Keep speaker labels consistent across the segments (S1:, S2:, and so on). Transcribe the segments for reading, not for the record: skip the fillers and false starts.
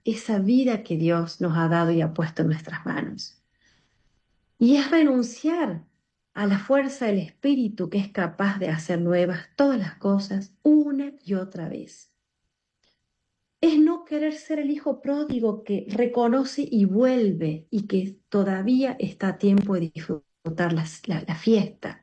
S1: esa vida que Dios nos ha dado y ha puesto en nuestras manos. Y es renunciar a la fuerza del Espíritu que es capaz de hacer nuevas todas las cosas una y otra vez. Es no querer ser el hijo pródigo que reconoce y vuelve y que todavía está a tiempo de disfrutar la fiesta.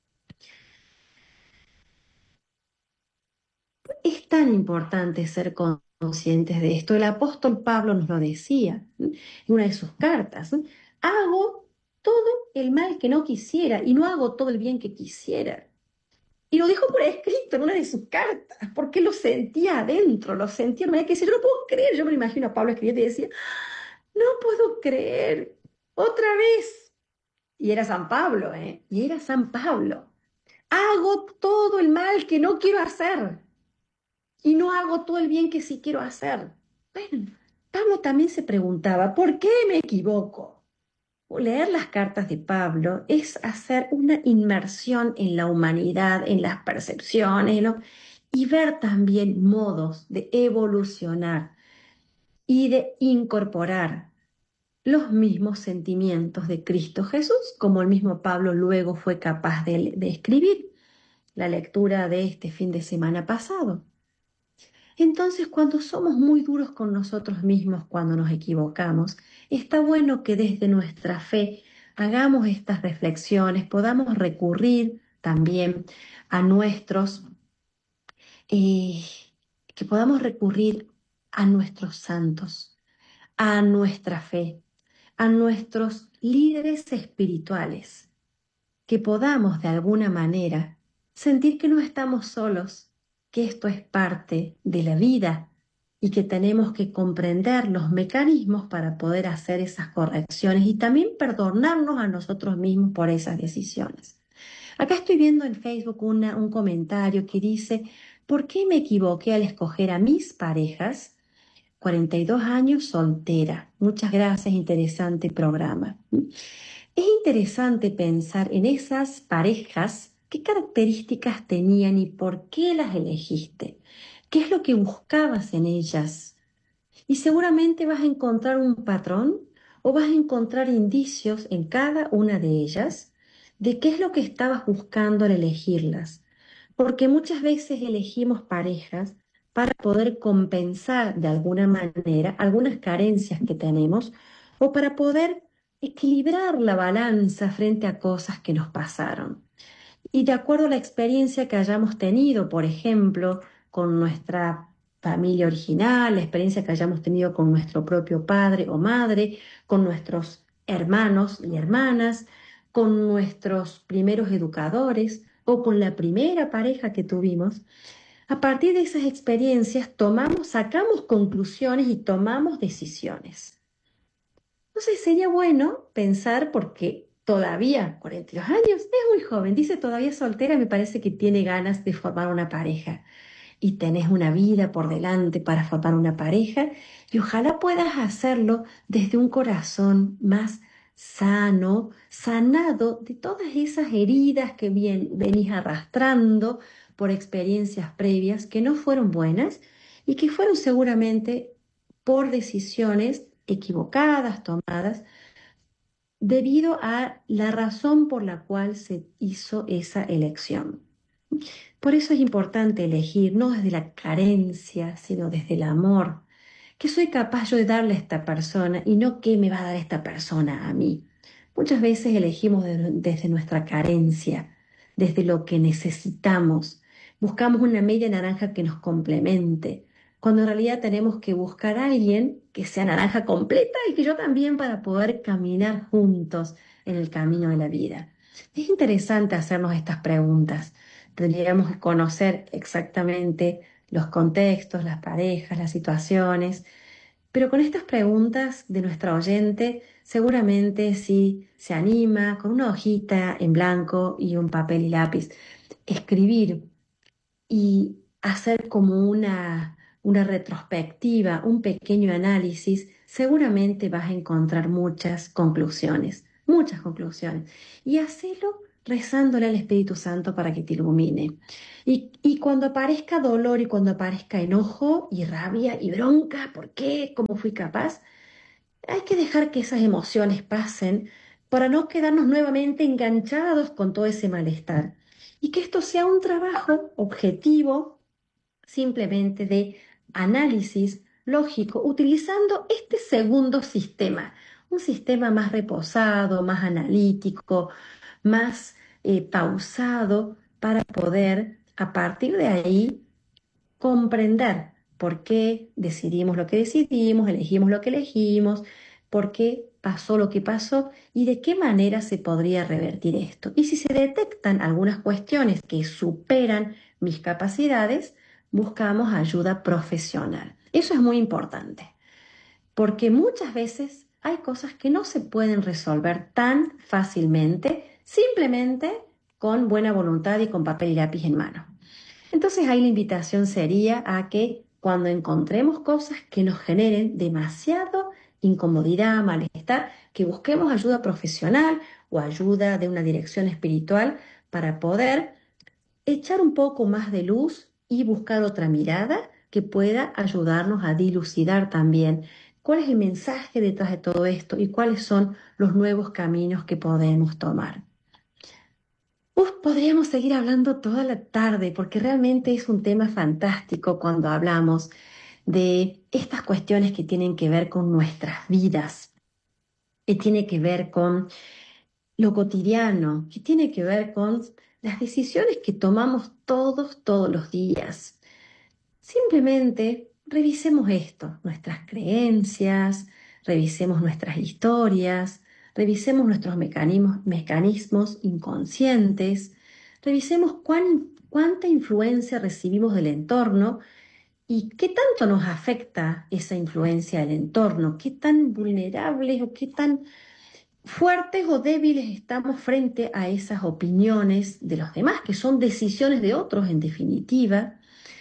S1: Es tan importante ser conscientes de esto. El apóstol Pablo nos lo decía en una de sus cartas. Hago todo el mal que no quisiera y no hago todo el bien que quisiera. Y lo dijo por escrito en una de sus cartas, porque lo sentía adentro, lo sentía de manera que decía, yo no puedo creer. Yo me lo imagino a Pablo escribiendo y decía, no puedo creer, otra vez. Y era San Pablo, ¿eh? Y era San Pablo. Hago todo el mal que no quiero hacer y no hago todo el bien que sí quiero hacer. Bueno, Pablo también se preguntaba, ¿por qué me equivoco? Leer las cartas de Pablo es hacer una inmersión en la humanidad, en las percepciones, ¿no? Y ver también modos de evolucionar y de incorporar los mismos sentimientos de Cristo Jesús, como el mismo Pablo luego fue capaz de escribir la lectura de este fin de semana pasado. Entonces, cuando somos muy duros con nosotros mismos, cuando nos equivocamos, está bueno que desde nuestra fe hagamos estas reflexiones, podamos recurrir también a eh, que podamos recurrir a nuestros santos, a nuestra fe, a nuestros líderes espirituales, que podamos de alguna manera sentir que no estamos solos, que esto es parte de la vida y que tenemos que comprender los mecanismos para poder hacer esas correcciones y también perdonarnos a nosotros mismos por esas decisiones. Acá estoy viendo en Facebook un comentario que dice, ¿por qué me equivoqué al escoger a mis parejas? 42 años soltera. Muchas gracias, interesante programa. Es interesante pensar en esas parejas, qué características tenían y por qué las elegiste, qué es lo que buscabas en ellas. Y seguramente vas a encontrar un patrón o vas a encontrar indicios en cada una de ellas de qué es lo que estabas buscando al elegirlas. Porque muchas veces elegimos parejas para poder compensar de alguna manera algunas carencias que tenemos o para poder equilibrar la balanza frente a cosas que nos pasaron. Y de acuerdo a la experiencia que hayamos tenido, por ejemplo, con nuestra familia original, la experiencia que hayamos tenido con nuestro propio padre o madre, con nuestros hermanos y hermanas, con nuestros primeros educadores o con la primera pareja que tuvimos, a partir de esas experiencias sacamos conclusiones y tomamos decisiones. Entonces sería bueno pensar, porque todavía 42 años es muy joven, dice todavía soltera, me parece que tiene ganas de formar una pareja y tenés una vida por delante para formar una pareja y ojalá puedas hacerlo desde un corazón más sano, sanado de todas esas heridas que venís arrastrando por experiencias previas que no fueron buenas y que fueron seguramente por decisiones equivocadas tomadas debido a la razón por la cual se hizo esa elección. Por eso es importante elegir no desde la carencia, sino desde el amor. ¿Qué soy capaz yo de darle a esta persona y no qué me va a dar esta persona a mí? Muchas veces elegimos desde nuestra carencia, desde lo que necesitamos. Buscamos una media naranja que nos complemente, cuando en realidad tenemos que buscar a alguien que sea naranja completa y que yo también para poder caminar juntos en el camino de la vida. Es interesante hacernos estas preguntas. Tendríamos que conocer exactamente los contextos, las parejas, las situaciones, pero con estas preguntas de nuestra oyente, seguramente si se anima con una hojita en blanco y un papel y lápiz, escribir y hacer como una retrospectiva, un pequeño análisis, seguramente vas a encontrar muchas conclusiones, muchas conclusiones. Y hacelo rezándole al Espíritu Santo para que te ilumine. Y cuando aparezca dolor y cuando aparezca enojo y rabia y bronca, ¿por qué? ¿Cómo fui capaz? Hay que dejar que esas emociones pasen para no quedarnos nuevamente enganchados con todo ese malestar. Y que esto sea un trabajo objetivo, simplemente de análisis lógico, utilizando este segundo sistema, un sistema más reposado, más analítico, más pausado, para poder a partir de ahí comprender por qué decidimos lo que decidimos, elegimos lo que elegimos, por qué pasó lo que pasó y de qué manera se podría revertir esto. Y si se detectan algunas cuestiones que superan mis capacidades, buscamos ayuda profesional. Eso es muy importante, porque muchas veces hay cosas que no se pueden resolver tan fácilmente, simplemente con buena voluntad y con papel y lápiz en mano. Entonces ahí la invitación sería a que cuando encontremos cosas que nos generen demasiado incomodidad, malestar, que busquemos ayuda profesional o ayuda de una dirección espiritual para poder echar un poco más de luz y buscar otra mirada que pueda ayudarnos a dilucidar también cuál es el mensaje detrás de todo esto y cuáles son los nuevos caminos que podemos tomar. Podríamos seguir hablando toda la tarde porque realmente es un tema fantástico cuando hablamos de estas cuestiones que tienen que ver con nuestras vidas, que tiene que ver con lo cotidiano, que tiene que ver con las decisiones que tomamos todos los días. Simplemente revisemos esto, nuestras creencias, revisemos nuestras historias, revisemos nuestros mecanismos inconscientes, revisemos cuánta influencia recibimos del entorno y qué tanto nos afecta esa influencia del entorno, qué tan vulnerables o qué tan fuertes o débiles estamos frente a esas opiniones de los demás, que son decisiones de otros en definitiva.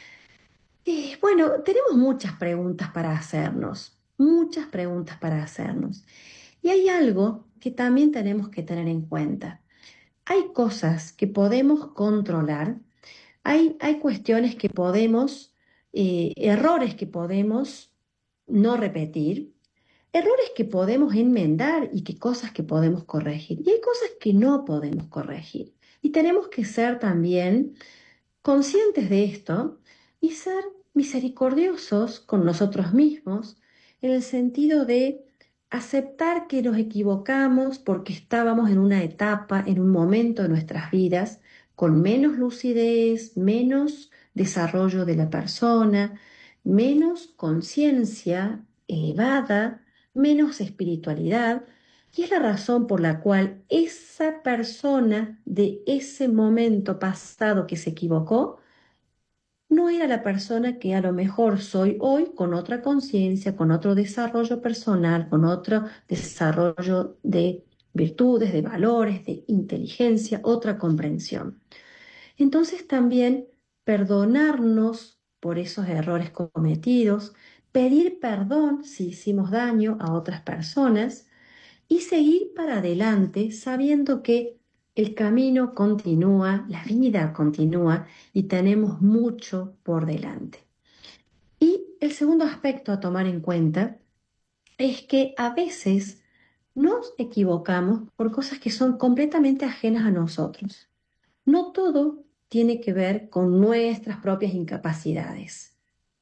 S1: Bueno, tenemos muchas preguntas para hacernos, muchas preguntas para hacernos. Y hay algo que también tenemos que tener en cuenta. Hay cosas que podemos controlar, hay cuestiones que podemos, errores que podemos no repetir, errores que podemos enmendar y que cosas que podemos corregir. Y hay cosas que no podemos corregir. Y tenemos que ser también conscientes de esto y ser misericordiosos con nosotros mismos en el sentido de aceptar que nos equivocamos porque estábamos en una etapa, en un momento de nuestras vidas con menos lucidez, menos desarrollo de la persona, menos conciencia elevada, menos espiritualidad. Y es la razón por la cual esa persona de ese momento pasado que se equivocó no era la persona que a lo mejor soy hoy con otra conciencia, con otro desarrollo personal, con otro desarrollo de virtudes, de valores, de inteligencia, otra comprensión. Entonces también perdonarnos por esos errores cometidos, pedir perdón si hicimos daño a otras personas y seguir para adelante sabiendo que el camino continúa, la vida continúa y tenemos mucho por delante. Y el segundo aspecto a tomar en cuenta es que a veces nos equivocamos por cosas que son completamente ajenas a nosotros. No todo tiene que ver con nuestras propias incapacidades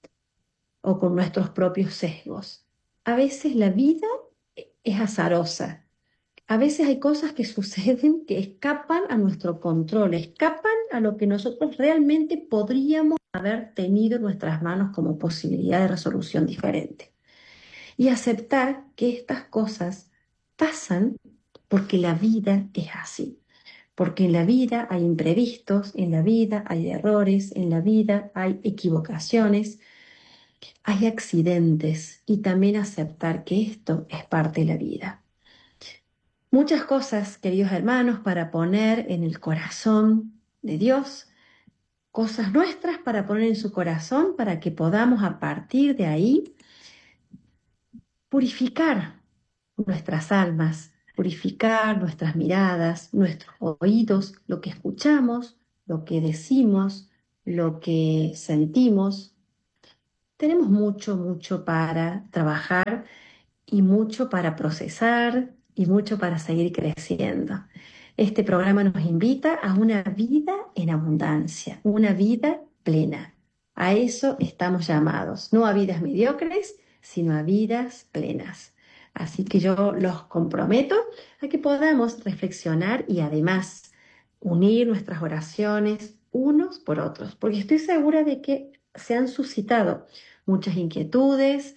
S1: o con nuestros propios sesgos. A veces la vida es azarosa. A veces hay cosas que suceden que escapan a nuestro control, escapan a lo que nosotros realmente podríamos haber tenido en nuestras manos como posibilidad de resolución diferente. Y aceptar que estas cosas pasan porque la vida es así. Porque en la vida hay imprevistos, en la vida hay errores, en la vida hay equivocaciones, hay accidentes y también aceptar que esto es parte de la vida. Muchas cosas, queridos hermanos, para poner en el corazón de Dios, cosas nuestras para poner en su corazón, para que podamos a partir de ahí purificar nuestras almas, purificar nuestras miradas, nuestros oídos, lo que escuchamos, lo que decimos, lo que sentimos. Tenemos mucho, mucho para trabajar y mucho para procesar y mucho para seguir creciendo. Este programa nos invita a una vida en abundancia, una vida plena. A eso estamos llamados, no a vidas mediocres, sino a vidas plenas. Así que yo los comprometo a que podamos reflexionar y además unir nuestras oraciones unos por otros, porque estoy segura de que se han suscitado muchas inquietudes,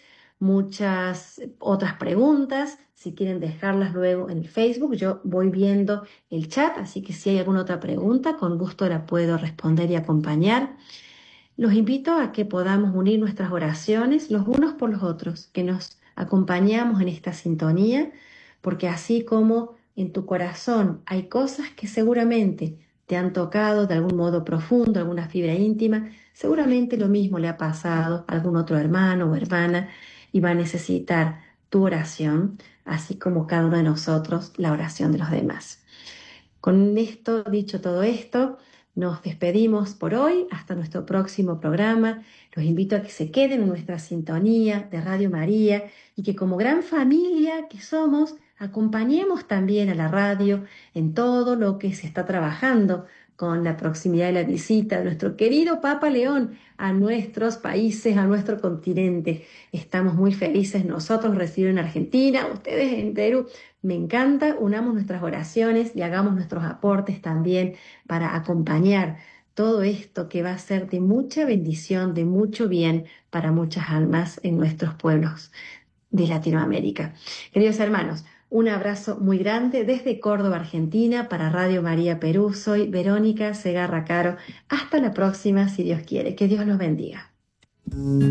S1: muchas otras preguntas. Si quieren dejarlas luego en el Facebook, yo voy viendo el chat, así que si hay alguna otra pregunta, con gusto la puedo responder y acompañar. Los invito a que podamos unir nuestras oraciones los unos por los otros, que nos acompañamos en esta sintonía, porque así como en tu corazón hay cosas que seguramente te han tocado de algún modo profundo, alguna fibra íntima, seguramente lo mismo le ha pasado a algún otro hermano o hermana y va a necesitar tu oración, así como cada uno de nosotros la oración de los demás. Con esto, dicho todo esto, nos despedimos por hoy hasta nuestro próximo programa. Los invito a que se queden en nuestra sintonía de Radio María y que como gran familia que somos, acompañemos también a la radio en todo lo que se está trabajando con la proximidad de la visita de nuestro querido Papa León a nuestros países, a nuestro continente. Estamos muy felices nosotros recibiendo en Argentina, ustedes en Perú. Me encanta, unamos nuestras oraciones y hagamos nuestros aportes también para acompañar todo esto que va a ser de mucha bendición, de mucho bien para muchas almas en nuestros pueblos de Latinoamérica. Queridos hermanos, un abrazo muy grande desde Córdoba, Argentina, para Radio María Perú. Soy Verónica Segarra Caro. Hasta la próxima, si Dios quiere. Que Dios los bendiga.